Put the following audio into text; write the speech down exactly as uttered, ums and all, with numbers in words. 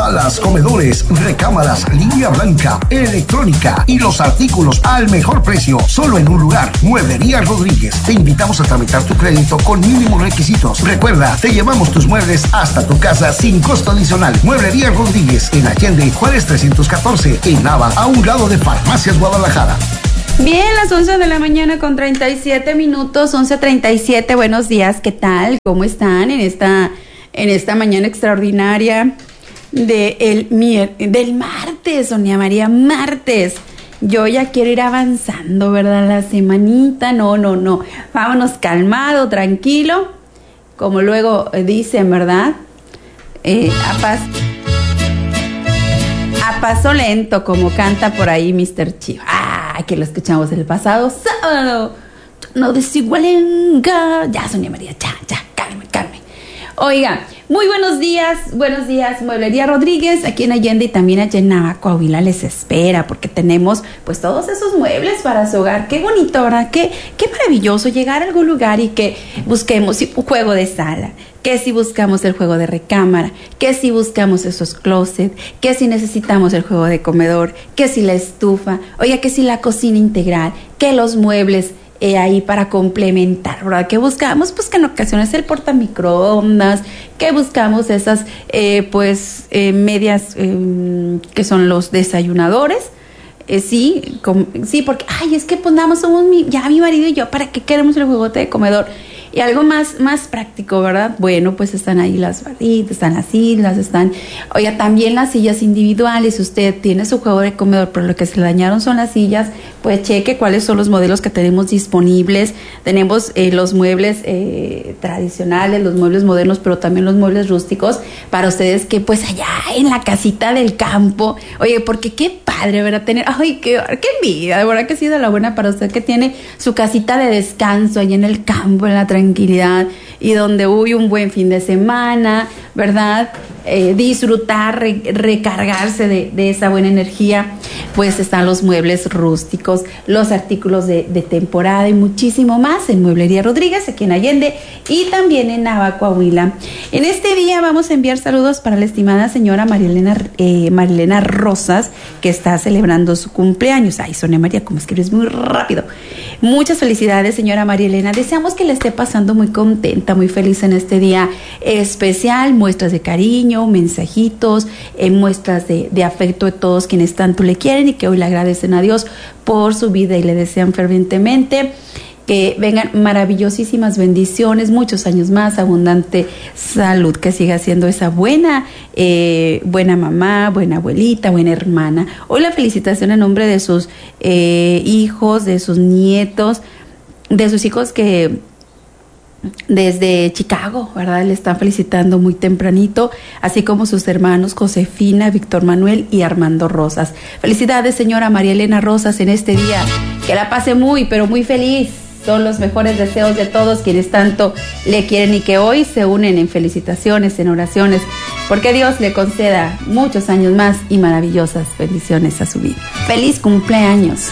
salas, comedores, recámaras, línea blanca, electrónica y los artículos al mejor precio, solo en un lugar. Mueblería Rodríguez. Te invitamos a tramitar tu crédito con mínimos requisitos. Recuerda, te llevamos tus muebles hasta tu casa sin costo adicional. Mueblería Rodríguez en Allende, Juárez trescientos catorce, en Nava, a un lado de Farmacias Guadalajara. Bien, las once de la mañana con treinta y siete minutos, once treinta y siete. Buenos días, ¿qué tal? ¿Cómo están en esta, en esta mañana extraordinaria de el, mier, del martes, Sonia María, martes? Yo ya quiero ir avanzando, ¿verdad? La semanita, no, no, no. Vámonos calmado, tranquilo, como luego dicen, ¿verdad? Eh, a paz. A paso lento, como canta por ahí mister Chivo. Ah, que lo escuchamos el pasado sábado. No desigualenga. Ya, Sonia María, ya, ya, cálme, cálme. Oiga, muy buenos días, buenos días, Mueblería Rodríguez, aquí en Allende y también allá en Nava, Coahuila, les espera, porque tenemos pues todos esos muebles para su hogar. Qué bonito, ¿verdad? Qué, qué maravilloso llegar a algún lugar y que busquemos un juego de sala, que si buscamos el juego de recámara, que si buscamos esos closet, que si necesitamos el juego de comedor, que si la estufa, oiga, que si la cocina integral, que los muebles Eh, ahí para complementar, ¿verdad? ¿Qué buscamos? Pues que en ocasiones el portamicroondas, que buscamos esas, eh, pues, eh, medias, eh, que son los desayunadores, eh, sí, com- sí, porque, ay, es que pues nada más somos mi, ya mi marido y yo, ¿para qué queremos el juguete de comedor? Y algo más, más práctico, ¿verdad? Bueno, pues están ahí las barritas, están las islas, están, oiga, también las sillas individuales. Si usted tiene su juego de comedor, pero lo que se le dañaron son las sillas, pues cheque cuáles son los modelos que tenemos disponibles. Tenemos eh, los muebles eh, tradicionales, los muebles modernos, pero también los muebles rústicos para ustedes que pues allá en la casita del campo, oye, porque qué padre, ¿verdad? Tener, ay, qué, qué envidia, de verdad que sí, de la buena para usted que tiene su casita de descanso allá en el campo, en la tranquilidad y donde hubo un buen fin de semana, ¿verdad? Eh, disfrutar, re, recargarse de, de esa buena energía, pues están los muebles rústicos, los artículos de, de temporada y muchísimo más en Mueblería Rodríguez, aquí en Allende y también en Nava, Coahuila. En este día vamos a enviar saludos para la estimada señora Marilena, eh, Marilena Rosas, que está celebrando su cumpleaños. Ay, Sonia María, como escribes muy rápido. Muchas felicidades, señora María Elena. Deseamos que le esté pasando muy contenta, muy feliz en este día especial. Muestras de cariño, mensajitos, eh, muestras de, de afecto de todos quienes tanto le quieren y que hoy le agradecen a Dios por su vida y le desean fervientemente que vengan maravillosísimas bendiciones, muchos años más, abundante salud, que siga siendo esa buena, eh, buena mamá, buena abuelita, buena hermana. Hoy la felicitación en nombre de sus eh, hijos, de sus nietos, de sus hijos que desde Chicago, ¿verdad? Le están felicitando muy tempranito, así como sus hermanos Josefina, Víctor Manuel y Armando Rosas. Felicidades, señora María Elena Rosas, en este día. Que la pase muy, pero muy feliz. Son los mejores deseos de todos quienes tanto le quieren y que hoy se unen en felicitaciones, en oraciones, porque Dios le conceda muchos años más y maravillosas bendiciones a su vida. ¡Feliz cumpleaños!